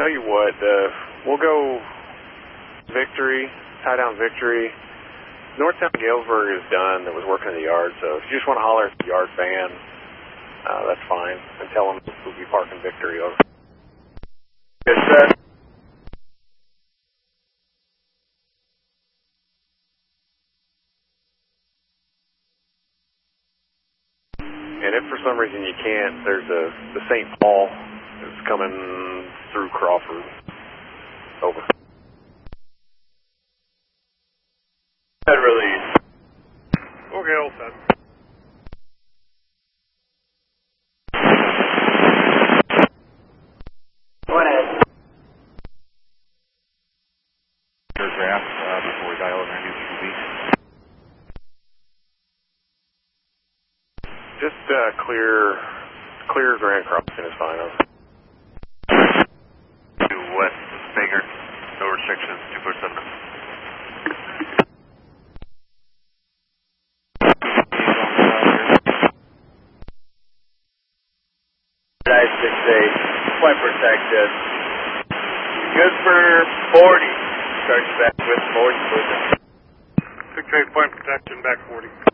tell you what, we'll go Victory, tie down Victory. Northtown Galesburg is done that was working in the yard, so if you just want to holler at the yard van, that's fine. And tell them we'll be parking Victory over. Yes, sir. And if for some reason you can't, there's the St. Paul that's coming through Crawford. Over. That release. Okay, all set. Go ahead. Draft before we dial over into QB. Just clear Grand Crossing is fine. Over. To West Baker, no restrictions, 247. Nice 6-8, point protected. Good for 40. Starts back with 40. 6-8 point protection, back 40.